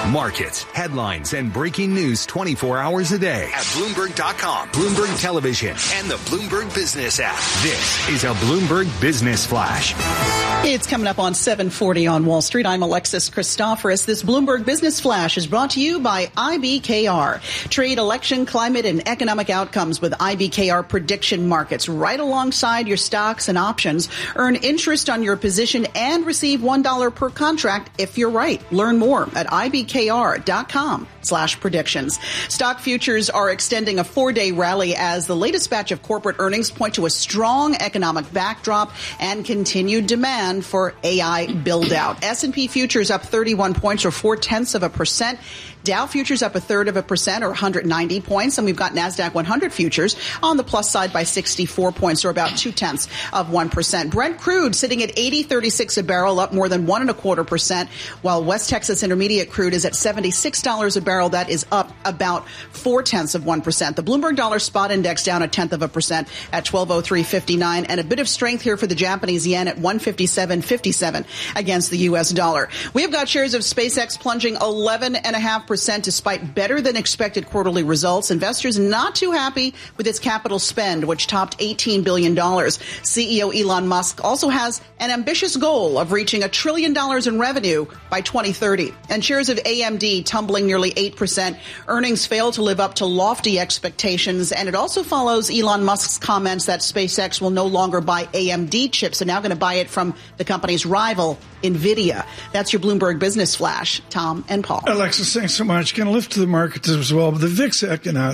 Markets, headlines, and breaking news 24 hours a day at Bloomberg.com, Bloomberg Television, and the Bloomberg Business app. This is a Bloomberg Business Flash. It's coming up on 7:40 on Wall Street. I'm Alexis Christoforous. This Bloomberg Business Flash is brought to you by IBKR. Trade, election, climate, and economic outcomes with IBKR prediction markets right alongside your stocks and options. Earn interest on your position and receive $1 per contract if you're right. Learn more at IBKR.com/predictions. Stock futures are extending a 4-day rally as the latest batch of corporate earnings point to a strong economic backdrop and continued demand for AI build-out. S&P futures up 31 points or 0.4%. Dow futures up 0.33% or 190 points. And we've got NASDAQ 100 futures on the plus side by 64 points or about 0.2%. Brent crude sitting at $80.36 a barrel, up more than 1.25%, while West Texas Intermediate crude is at $76 a barrel. That is up about 0.4%. The Bloomberg Dollar Spot Index down 0.1% at 1203.59, and a bit of strength here for the Japanese yen at 157.57 against the U.S. dollar. We've got shares of SpaceX plunging 11.5% despite better than expected quarterly results. Investors not too happy with its capital spend, which topped $18 billion. CEO Elon Musk also has an ambitious goal of reaching $1 trillion in revenue by 2030. And shares of AMD tumbling nearly 8%. Earnings fail to live up to lofty expectations. And it also follows Elon Musk's comments that SpaceX will no longer buy AMD chips and now going to buy it from the company's rival, NVIDIA. That's your Bloomberg Business Flash. Tom and Paul. Alexis, thanks so much. Going to lift to the markets as well. The VIX Econod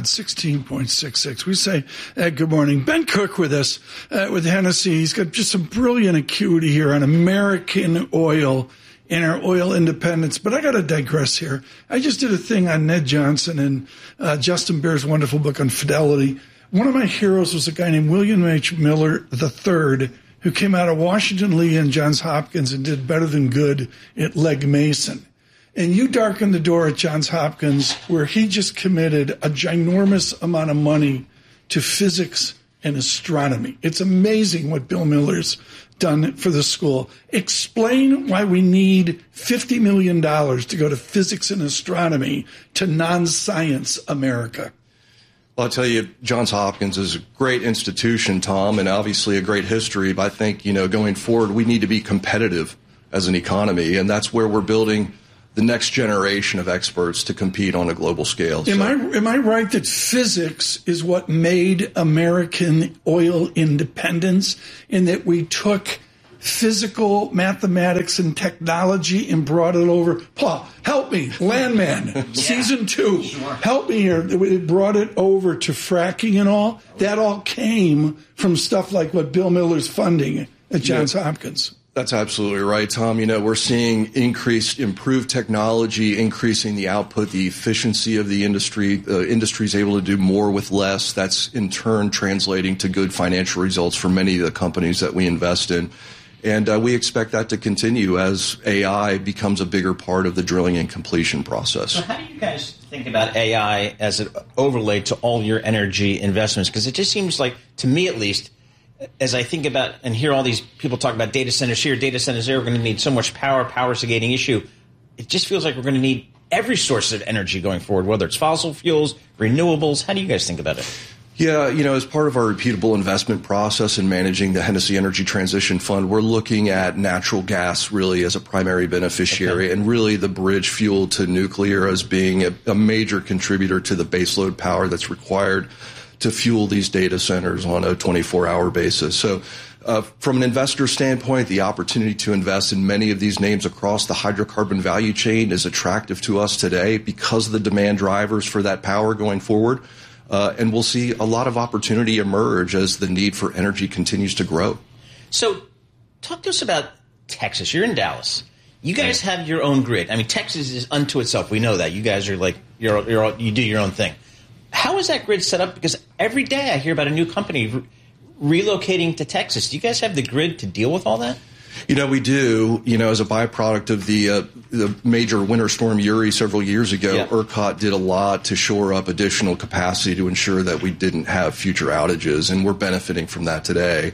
16.66. We say good morning. Ben Cook with us with Hennessy. He's got just some brilliant acuity here on American oil and our oil independence. But I got to digress here. I just did a thing on Ned Johnson and Justin Bear's wonderful book on Fidelity. One of my heroes was a guy named William H. Miller III, who came out of Washington Lee and Johns Hopkins and did better than good at Legg Mason. And you darkened the door at Johns Hopkins, where he just committed a ginormous amount of money to physics and astronomy. It's amazing what Bill Miller's done for the school. Explain why we need $50 million to go to physics and astronomy to non-science America. Well, I'll tell you, Johns Hopkins is a great institution, Tom, and obviously a great history. But I think, going forward, we need to be competitive as an economy, and that's where we're building the next generation of experts to compete on a global scale. Am I right that physics is what made American oil independence, and that we took physical mathematics and technology and brought it over? Paul, help me. Landman, Season 2. Sure. Help me here. It brought it over to fracking and all. That all came from stuff like what Bill Miller's funding at Johns Hopkins. That's absolutely right, Tom. We're seeing improved technology, increasing the output, the efficiency of the industry. The industry is able to do more with less. That's in turn translating to good financial results for many of the companies that we invest in. And we expect that to continue as AI becomes a bigger part of the drilling and completion process. So how do you guys think about AI as it overlaid to all your energy investments? Because it just seems like, to me at least, as I think about and hear all these people talk about data centers here, data centers there, we're going to need so much power. Power is a gating issue. It just feels like we're going to need every source of energy going forward, whether it's fossil fuels, renewables. How do you guys think about it? Yeah, as part of our repeatable investment process in managing the Hennessy Energy Transition Fund, we're looking at natural gas really as a primary beneficiary, and really the bridge fuel to nuclear as being a major contributor to the baseload power that's required to fuel these data centers on a 24-hour basis. So from an investor standpoint, the opportunity to invest in many of these names across the hydrocarbon value chain is attractive to us today because of the demand drivers for that power going forward. And we'll see a lot of opportunity emerge as the need for energy continues to grow. So talk to us about Texas. You're in Dallas. You guys have your own grid. I mean, Texas is unto itself. We know that. You guys are like, you do your own thing. How is that grid set up? Because every day I hear about a new company relocating to Texas. Do you guys have the grid to deal with all that? We do. As a byproduct of the major winter storm Uri several years ago, ERCOT did a lot to shore up additional capacity to ensure that we didn't have future outages, and we're benefiting from that today.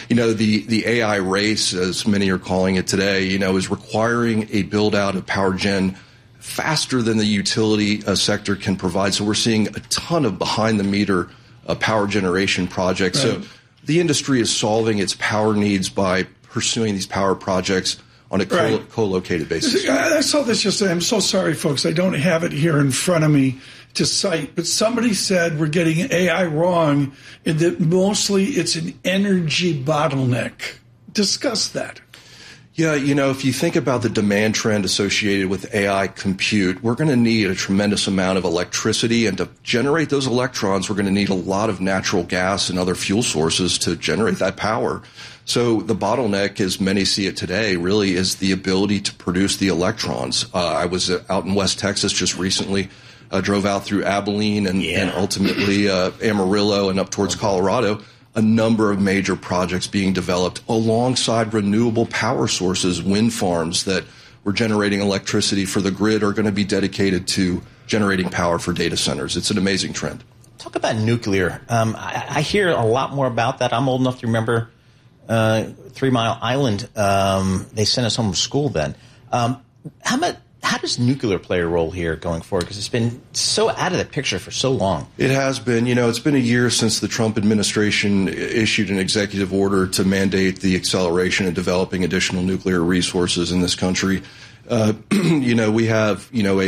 The AI race, as many are calling it today, is requiring a build-out of power gen faster than the utility sector can provide. So we're seeing a ton of behind-the-meter power generation projects. Right. So the industry is solving its power needs by pursuing these power projects on a co-located basis. I saw this yesterday. I'm so sorry, folks. I don't have it here in front of me to cite, but somebody said we're getting AI wrong and that mostly it's an energy bottleneck. Discuss that. Yeah, if you think about the demand trend associated with AI compute, we're going to need a tremendous amount of electricity. And to generate those electrons, we're going to need a lot of natural gas and other fuel sources to generate that power. So the bottleneck, as many see it today, really is the ability to produce the electrons. I was out in West Texas just recently, drove out through Abilene and ultimately Amarillo and up towards Colorado. A number of major projects being developed alongside renewable power sources, wind farms that were generating electricity for the grid are going to be dedicated to generating power for data centers. It's an amazing trend. Talk about nuclear. I hear a lot more about that. I'm old enough to remember 3 Mile Island. They sent us home from school then. How does nuclear play a role here going forward? Because it's been so out of the picture for so long. It has been. It's been a year since the Trump administration issued an executive order to mandate the acceleration of developing additional nuclear resources in this country. We have,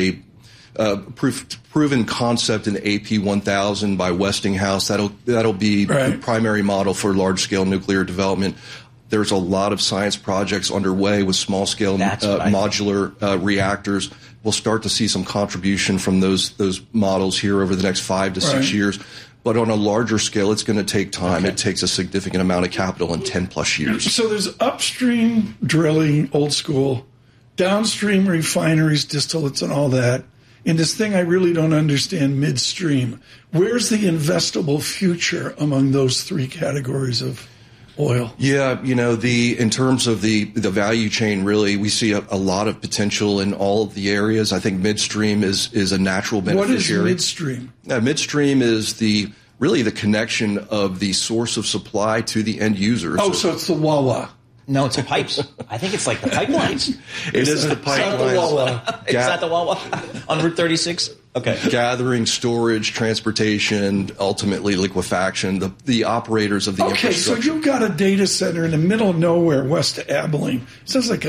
a proven concept in AP 1000 by Westinghouse. That'll be the primary model for large-scale nuclear development. There's a lot of science projects underway with small-scale modular reactors. We'll start to see some contribution from those models here over the next 5 to 6 years. But on a larger scale, it's going to take time. Okay. It takes a significant amount of capital in 10-plus years. So there's upstream drilling, old school, downstream refineries, distillates, and all that. And this thing I really don't understand, midstream. Where's the investable future among those three categories of oil? Yeah, in terms of the value chain, really, we see a lot of potential in all of the areas. I think midstream is a natural beneficiary. What is midstream? Midstream is really the connection of the source of supply to the end user. Oh, so it's the Wawa. No, it's the pipes. I think it's like the pipelines. It is the pipelines. It's not the Wawa on Route 36? Okay. Gathering, storage, transportation, ultimately liquefaction, the operators of the infrastructure. Okay, so you've got a data center in the middle of nowhere, west of Abilene. Sounds like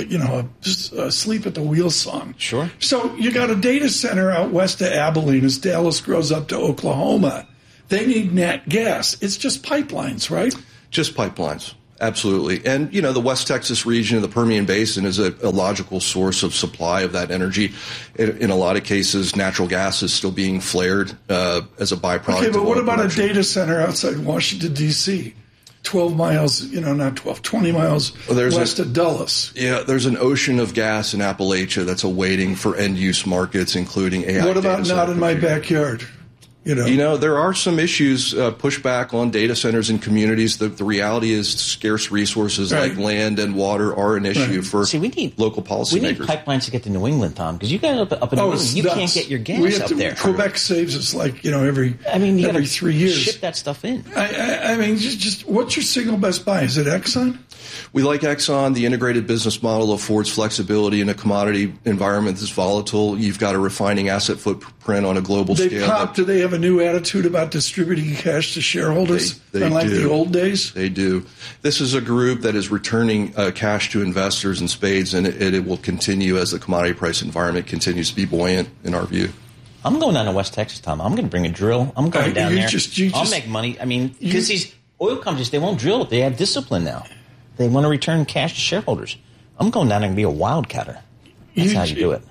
a sleep at the wheel song. Sure. So you got a data center out west of Abilene as Dallas grows up to Oklahoma. They need nat gas. It's just pipelines, right? Just pipelines. Absolutely. And, the West Texas region of the Permian Basin is a logical source of supply of that energy. In a lot of cases, natural gas is still being flared as a byproduct. Okay, but what about a data center outside Washington, D.C.? 12 miles, 20 miles west of Dulles. Yeah, there's an ocean of gas in Appalachia that's awaiting for end-use markets, including AI. What about not in my backyard? There are some issues, pushback on data centers and communities. The reality is scarce resources like land and water are an issue for local policymakers. We need pipelines to get to New England, Tom, because you guys up in New England, you can't get your gas up there. Quebec saves us every 3 years. Ship that stuff in. I mean, just what's your single best buy? Is it Exxon? We like Exxon. The integrated business model affords flexibility in a commodity environment that's volatile. You've got a refining asset footprint on a global scale. Do they have a new attitude about distributing cash to shareholders? They unlike do. The old days? They do. This is a group that is returning cash to investors in spades, and it will continue as the commodity price environment continues to be buoyant, in our view. I'm going down to West Texas, Tom. I'm going to bring a drill. I'm going down there. I'll make money. I mean, because these oil companies, they won't drill. They have discipline now. They want to return cash to shareholders. I'm going down there and be a wildcatter. That's how you do it.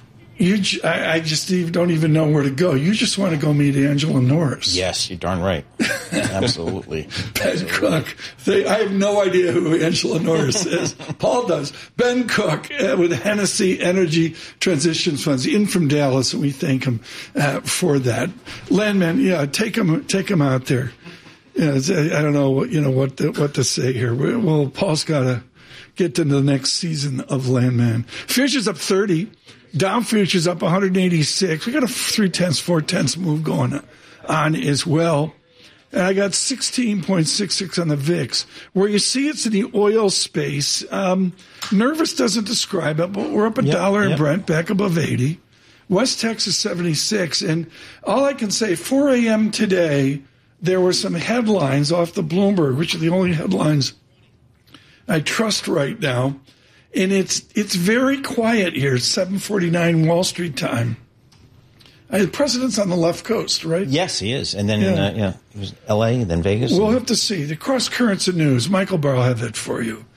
I just don't even know where to go. You just want to go meet Angela Norris. Yes, you're darn right. Absolutely. Ben Cook. I have no idea who Angela Norris is. Paul does. Ben Cook with Hennessy Energy Transition Funds, in from Dallas, and we thank him for that. Landman, take him out there. I don't know what to say here. Well, Paul's got to get to the next season of Landman. Futures up 30. Dow futures up 186. We got a 3/10, 4/10 move going on as well. And I got 16.66 on the VIX. Where you see it's in the oil space. Nervous doesn't describe it, but we're up $1 in Brent, back above 80. West Texas 76. And all I can say, 4 a.m. today, there were some headlines off the Bloomberg, which are the only headlines I trust right now. And it's very quiet here. It's 7:49 Wall Street time. The president's on the left coast, right? Yes, he is. And then, it was L.A., then Vegas. We'll have to see. The cross currents of news. Michael Barr will have that for you.